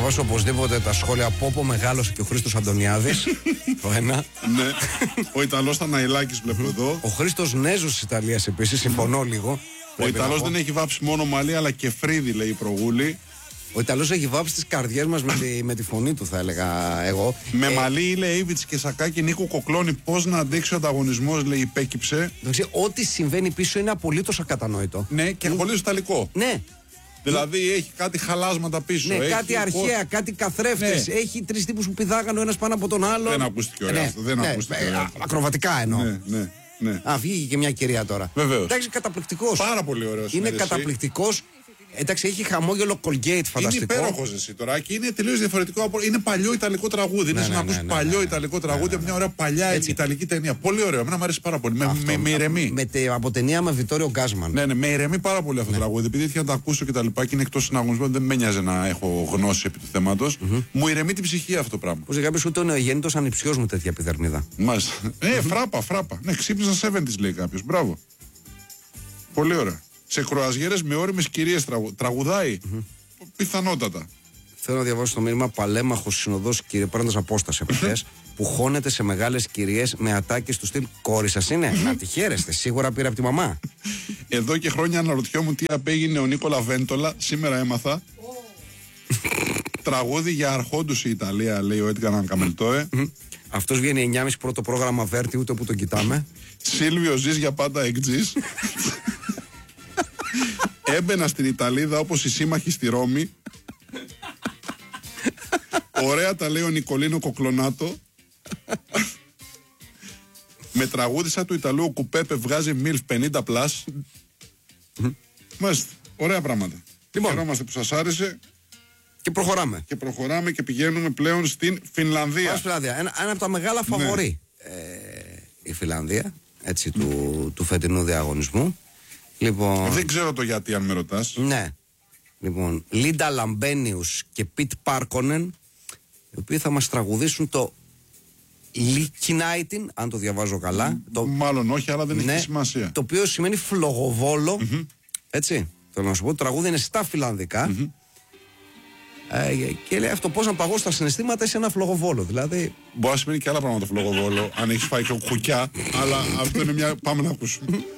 διαβάσω οπωσδήποτε τα σχόλια από όπου μεγάλωσε και ο Χρήστος Αντωνιάδης. Το ένα. Ναι. Ο Ιταλός Θαναηλάκης βλέπω εδώ. Ο Χρήστος Νέζος της Ιταλίας επίσης, συμφωνώ λίγο. Ο Ιταλός δεν έχει βάψει μόνο μαλλί, αλλά και φρύδι, λέει η Προγούλη. Ο Ιταλός έχει βάψει τις καρδιές μας με τη φωνή του, θα έλεγα εγώ. Με μαλλί, λέει Ήβιτς και Σακάκη, Νίκο Κοκλώνη, πώς να αντέξει ο ανταγωνισμός, λέει, υπέκυψε. Ό,τι συμβαίνει πίσω είναι απολύτως ακατανόητο. Ναι, και απολύτως ιταλικό. Ναι. Δηλαδή έχει κάτι χαλάσματα πίσω. Ναι, έχει κάτι αρχαία, κάτι καθρέφτες. Ναι. Έχει τρεις τύπους που πηδάγανε ο ένας πάνω από τον άλλο. Δεν ακούστηκε ωραία αυτό. Δεν ακούστηκε ωραία. Ακροβατικά εννοώ. Ναι. Α, βγήκε και μια κυρία τώρα. Βεβαίως. Εντάξει, καταπληκτικός. Πάρα πολύ ωραίος. Είναι καταπληκτικός. Εντάξει, έχει χαμόγελο Colgate, φανταστικό. Είναι υπέροχος εσύ τώρα και είναι τελείως διαφορετικό. Είναι παλιό ιταλικό τραγούδι. Είναι σαν να ακούς παλιό ιταλικό τραγούδι από μια ωραία παλιά ιταλική ταινία. Πολύ ωραίο. Εμένα μου αρέσει πάρα πολύ. Με ηρεμεί. Από ταινία με Βιτόριο Γκάσμαν. Ναι, με ηρεμεί πάρα πολύ αυτό το τραγούδι. Επειδή ήθελα να το ακούσω και τα λοιπά και είναι εκτός συναγωνισμού, δεν με νοιάζει να έχω γνώση επί του θέματος. Μου ηρεμεί την ψυχή αυτό το πράγμα. Πώ για κάποιο ούτε ο νεογέννητος ανιψιός μου τέτοια επιδερμίδα. Μάλιστα. Φράπα. Ναι, ξύπνησα 70's λέει κάποιο. Μπράβο. Πολύ ωραία. Σε κρουαζιέρες με όριμες κυρίες τραγουδάει. Πιθανότατα. Θέλω να διαβάσω το μήνυμα Παλέμαχος συνοδός, κύριε, παίρνοντας απόσταση από χθες, που χώνεται σε μεγάλες κυρίες με ατάκες του στυλ. Κόρη σας είναι, να τη χαίρεστε. Σίγουρα πήρε από τη μαμά. Εδώ και χρόνια αναρωτιόμουν τι απέγινε ο Νίκολα Βέντολα. Σήμερα έμαθα. Τραγούδι για αρχόντους η Ιταλία, λέει ο Έντγκαρ Καμελτόε. Αυτός βγαίνει 9.30 πρώτο πρόγραμμα Βέρτη, ούτε που τον κοιτάμε. Σίλβιο, ζεις για πάντα εκτζής. Έμπαινα στην Ιταλίδα όπως οι σύμμαχοι στη Ρώμη. Ωραία τα λέει ο Νικολίνο Κοκλονάτο. Με τραγούδισα του Ιταλού ο Κουπέπε βγάζει μιλφ 50+. Μάλιστα, ωραία πράγματα. Χαιρόμαστε που σας άρεσε. Και προχωράμε. Και πηγαίνουμε πλέον στην Φινλανδία. Ένα από τα μεγάλα φαβορί. Η Φινλανδία, έτσι, του φετινού διαγωνισμού. Λοιπόν, δεν ξέρω το γιατί, αν με ρωτάς. Ναι. Λοιπόν, Λίντα Λαμπένιους και Πιτ Πάρκονεν, οι οποίοι θα μας τραγουδήσουν το Λικινάιτιν, αν το διαβάζω καλά. Μάλλον όχι, αλλά δεν έχει σημασία. Το οποίο σημαίνει φλογοβόλο. Έτσι. Θέλω να σου πω, το τραγούδι είναι στα φιλανδικά. Και λέει αυτό, πώς να παγώσει τα συναισθήματα σε ένα φλογοβόλο. Δηλαδή. Μπορεί να σημαίνει και άλλα πράγματα φλογοβόλο, αν έχει φάει και κουκιά, αλλά αυτό είναι μια. Πάμε να ακούσουμε.